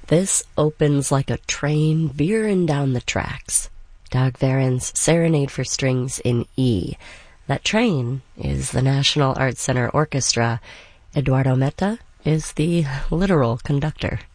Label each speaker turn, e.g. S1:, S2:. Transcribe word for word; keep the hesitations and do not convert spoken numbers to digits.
S1: This opens like a train veering down the tracks. Dagverden's Serenade for Strings in E. That train is the National Arts Center Orchestra. Eduardo Meta is the literal conductor.